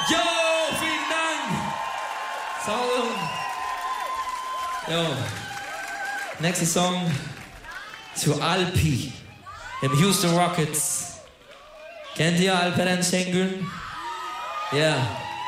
Jo, vielen Dank. Sauber. Jo. Nächster Song zu Alpi, dem Houston Rockets. Kennt ihr Alperen Şengün? Ja.